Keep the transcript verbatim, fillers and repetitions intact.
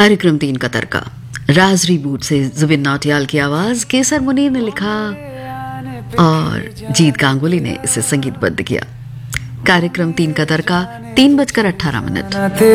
कार्यक्रम तीन का तड़का राज रिबूट से जुबिन नौटियाल की आवाज केसर मुनीर ने लिखा और जीत गांगुली ने इसे संगीतबद्ध किया। कार्यक्रम तीन का तड़का तीन बजकर अट्ठारह मिनट।